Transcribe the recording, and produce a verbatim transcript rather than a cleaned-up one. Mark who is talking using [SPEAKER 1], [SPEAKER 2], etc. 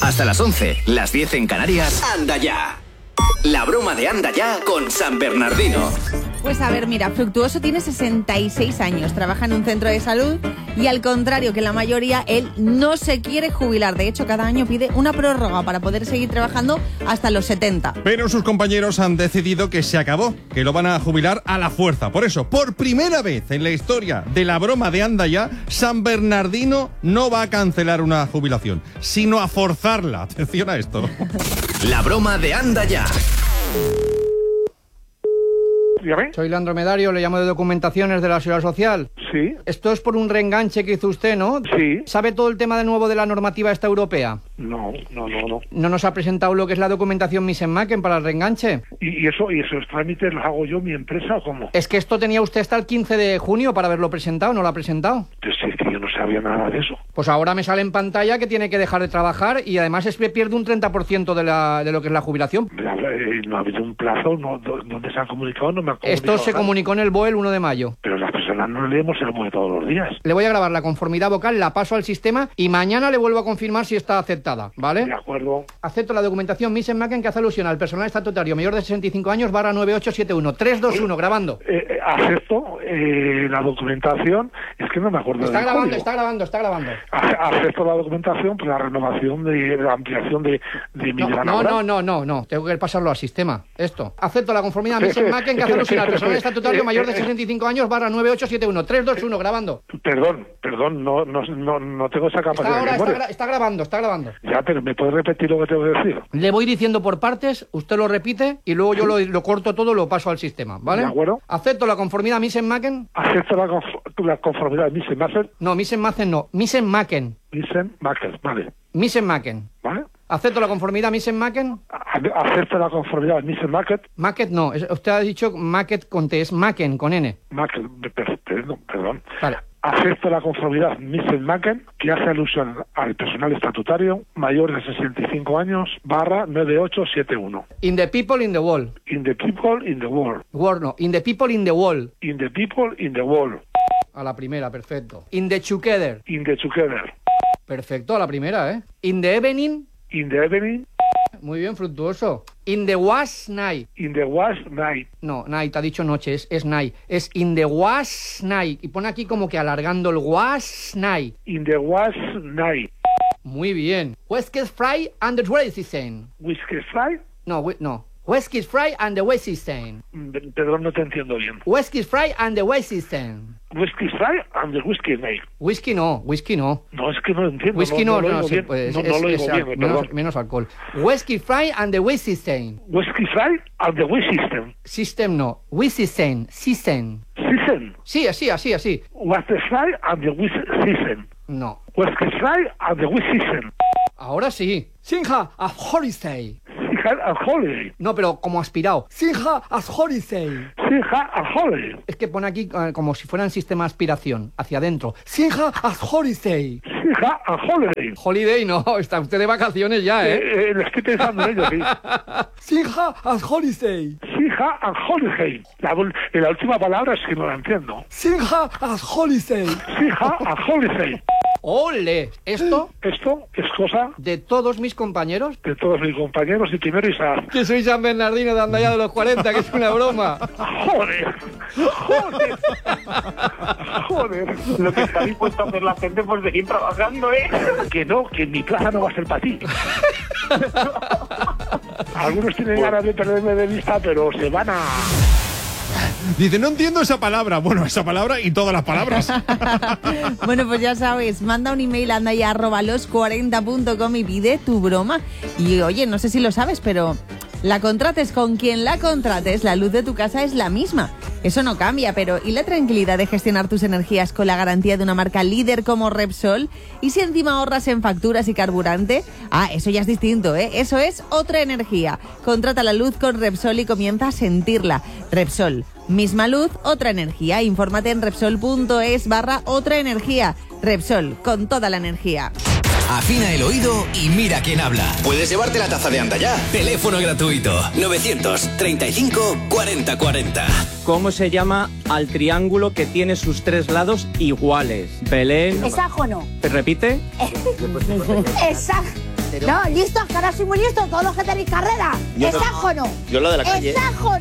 [SPEAKER 1] Hasta las once, las diez en Canarias. Anda ya. La broma de Anda ya con San Bernardino.
[SPEAKER 2] Pues a ver, mira, Fructuoso tiene sesenta y seis años, trabaja en un centro de salud y al contrario que la mayoría, él no se quiere jubilar. De hecho, cada año pide una prórroga para poder seguir trabajando hasta los setenta.
[SPEAKER 3] Pero sus compañeros han decidido que se acabó, que lo van a jubilar a la fuerza. Por eso, por primera vez en la historia de la broma de Anda ya, San Bernardino no va a cancelar una jubilación, sino a forzarla. Atención a esto.
[SPEAKER 1] La broma de Anda ya.
[SPEAKER 4] Dígame. Soy Leandro Medario, le llamo de Documentaciones de la Seguridad Social.
[SPEAKER 5] Sí.
[SPEAKER 4] Esto es por un reenganche que hizo usted, ¿no?
[SPEAKER 5] Sí.
[SPEAKER 4] ¿Sabe todo el tema de nuevo de la normativa esta europea?
[SPEAKER 5] No, no, no, no.
[SPEAKER 4] ¿No nos ha presentado lo que es la documentación Misen-Macken para el reenganche?
[SPEAKER 5] ¿Y, y eso y esos trámites los hago yo, mi empresa, o cómo?
[SPEAKER 4] Es que esto tenía usted hasta el quince de junio para haberlo presentado, ¿no lo ha presentado?
[SPEAKER 5] Pues es que yo no sabía nada de eso.
[SPEAKER 4] Pues ahora me sale en pantalla que tiene que dejar de trabajar y además es que pierde un treinta por ciento de, la, de lo que es la jubilación.
[SPEAKER 5] No ha habido un plazo, no, ¿dónde se han comunicado? No me han comunicado.
[SPEAKER 4] Esto se
[SPEAKER 5] nada.
[SPEAKER 4] comunicó en el B O E el uno de mayo.
[SPEAKER 5] Pero las personas no leemos el B O E todos los días.
[SPEAKER 4] Le voy a grabar la conformidad vocal, la paso al sistema y mañana le vuelvo a confirmar si está aceptada, ¿vale?
[SPEAKER 5] De acuerdo.
[SPEAKER 4] Acepto la documentación Misen-Macken que hace alusión al personal estatutario mayor de sesenta y cinco años barra nueve ocho siete uno. tres dos uno, grabando.
[SPEAKER 5] Eh, eh, acepto eh, la documentación, es que no me acuerdo
[SPEAKER 4] Está
[SPEAKER 5] del
[SPEAKER 4] grabando,
[SPEAKER 5] código.
[SPEAKER 4] está grabando, está grabando.
[SPEAKER 5] Acepto la documentación por la renovación de la ampliación de, de mi
[SPEAKER 4] No,
[SPEAKER 5] gran
[SPEAKER 4] no,
[SPEAKER 5] obra.
[SPEAKER 4] no, no, no, no, tengo que pasarlo al sistema. Esto. Acepto la conformidad
[SPEAKER 5] Sí,
[SPEAKER 4] Misen-Macken
[SPEAKER 5] sí,
[SPEAKER 4] que hace
[SPEAKER 5] sí,
[SPEAKER 4] alusión al
[SPEAKER 5] sí,
[SPEAKER 4] personal
[SPEAKER 5] sí,
[SPEAKER 4] estatutario
[SPEAKER 5] sí,
[SPEAKER 4] mayor de
[SPEAKER 5] sí,
[SPEAKER 4] sesenta y cinco años barra nueve ocho siete uno. tres dos uno, grabando.
[SPEAKER 5] Perdón, perdón, no, no, no, no tengo esa capacidad
[SPEAKER 4] Está, ahora,
[SPEAKER 5] de
[SPEAKER 4] está,
[SPEAKER 5] memoria.
[SPEAKER 4] gra- está grabando, está grabando.
[SPEAKER 5] Ya, pero ¿me puedes repetir lo que tengo que decir?
[SPEAKER 4] Le voy diciendo por partes, usted lo repite y luego yo lo, lo corto todo y lo paso al sistema, ¿vale?
[SPEAKER 5] De acuerdo.
[SPEAKER 4] Acepto la conformidad Misen-Macken.
[SPEAKER 5] Acepto la, conf- la conformidad de Misen-Macken.
[SPEAKER 4] No, Misen-Macken no, Misen-Macken.
[SPEAKER 5] Misen-Macken, vale.
[SPEAKER 4] Misen-Macken.
[SPEAKER 5] ¿Vale?
[SPEAKER 4] Acepto la conformidad Misen-Macken.
[SPEAKER 5] A- Acepto la conformidad de Misen-Macken.
[SPEAKER 4] Macket no, es- usted ha dicho Macket con T, es Macken con N.
[SPEAKER 5] Macken, per- perdón, perdón.
[SPEAKER 4] Vale.
[SPEAKER 5] Acepto la conformidad Misen-Macken, que hace alusión al personal estatutario mayor de sesenta y cinco años, barra nueve ocho siete uno.
[SPEAKER 4] In the people in the wall.
[SPEAKER 5] In the people in the world.
[SPEAKER 4] Word no, in the people in the wall.
[SPEAKER 5] In the people in the world.
[SPEAKER 4] A la primera, perfecto. In the together.
[SPEAKER 5] In the together.
[SPEAKER 4] Perfecto, a la primera, ¿eh? In the evening.
[SPEAKER 5] In the evening.
[SPEAKER 4] Muy bien, Fructuoso. In the was night.
[SPEAKER 5] In the was night.
[SPEAKER 4] No, night, ha dicho noche, es, es night. Es in the was night. Y pone aquí como que alargando el was night.
[SPEAKER 5] In the was night.
[SPEAKER 4] Muy bien. Whiskey fry and the Westy Stain.
[SPEAKER 5] Whiskey fry.
[SPEAKER 4] No, wi- no. Whiskey fry and the Westy Stain.
[SPEAKER 5] Mm, Perdón, no te entiendo bien.
[SPEAKER 4] Whiskey fry and the Westy Stain.
[SPEAKER 5] Whiskey fry and the whiskey night.
[SPEAKER 4] Whisky no, whisky no.
[SPEAKER 5] No, es que no entiendo.
[SPEAKER 4] Whisky no,
[SPEAKER 5] no,
[SPEAKER 4] no,
[SPEAKER 5] lo
[SPEAKER 4] no,
[SPEAKER 5] oigo
[SPEAKER 4] sí,
[SPEAKER 5] bien.
[SPEAKER 4] pues,
[SPEAKER 5] no,
[SPEAKER 4] es,
[SPEAKER 5] no lo
[SPEAKER 4] es-
[SPEAKER 5] oigo
[SPEAKER 4] es-
[SPEAKER 5] bien,
[SPEAKER 4] menos,
[SPEAKER 5] perdón.
[SPEAKER 4] menos alcohol. Whiskey fry and the Westy Stain.
[SPEAKER 5] Whiskey fry and the whiskey system.
[SPEAKER 4] System no, Westy Stain, System.
[SPEAKER 5] Season.
[SPEAKER 4] Sí, así, así, así.
[SPEAKER 5] Whiskey fry and the whiskey season.
[SPEAKER 4] No.
[SPEAKER 5] Whiskey fry and the whiskey season.
[SPEAKER 4] Ahora sí. Sinha a holiday.
[SPEAKER 5] Sinha a holiday.
[SPEAKER 4] No, pero como aspirado. Sinha a holiday.
[SPEAKER 5] Sinha a holiday.
[SPEAKER 4] Es que pone aquí eh, como si fuera un sistema de aspiración, hacia adentro. Sinha a holiday.
[SPEAKER 5] Sinha a holiday.
[SPEAKER 4] Holiday no, está usted de vacaciones ya, ¿eh?
[SPEAKER 5] Eh, eh, lo estoy pensando en ello, sí.
[SPEAKER 4] Sinha a holiday.
[SPEAKER 5] Sinha a holiday. La, la última palabra es que no la entiendo.
[SPEAKER 4] Sinha a holiday.
[SPEAKER 5] Sinha a holiday.
[SPEAKER 4] ¡Ole! Esto
[SPEAKER 5] Esto es cosa
[SPEAKER 4] de todos mis compañeros.
[SPEAKER 5] de todos mis compañeros y primero Isaac.
[SPEAKER 4] Que soy San Bernardino de Andaya de los cuarenta, que es una broma.
[SPEAKER 5] ¡Joder! ¡Joder! ¡Joder!
[SPEAKER 6] Lo que está dispuesto a hacer la gente por seguir trabajando, ¿eh?
[SPEAKER 5] Que no, que mi plaza no va a ser para ti. Algunos tienen ganas de perderme de vista, pero se van a...
[SPEAKER 3] Dice, no entiendo esa palabra. Bueno, esa palabra y todas las palabras.
[SPEAKER 2] Bueno, pues ya sabes, manda un email a andaya arroba los cuarenta punto com y pide tu broma. Y oye, no sé si lo sabes, pero la contrates con quien la contrates, la luz de tu casa es la misma. Eso no cambia, pero ¿y la tranquilidad de gestionar tus energías con la garantía de una marca líder como Repsol? ¿Y si encima ahorras en facturas y carburante? Ah, eso ya es distinto, ¿eh? Eso es otra energía. Contrata la luz con Repsol y comienza a sentirla. Repsol, misma luz, otra energía. Infórmate en Repsol.es barra otra energía. Repsol, con toda la energía.
[SPEAKER 1] Afina el oído y mira quién habla. Puedes llevarte la taza de Anda ya. Teléfono gratuito novecientos treinta y cinco cuarenta cuarenta.
[SPEAKER 7] ¿Cómo se llama al triángulo que tiene sus tres lados iguales? Belén.
[SPEAKER 8] Hexágono.
[SPEAKER 7] ¿Repite?
[SPEAKER 8] Hexá- No, listos, que ahora soy muy listo, todos los que tenéis carrera.
[SPEAKER 9] Yo
[SPEAKER 8] ¡Es
[SPEAKER 9] no.
[SPEAKER 8] ajo no!
[SPEAKER 9] Yo la de la calle.
[SPEAKER 8] ¡Es ajo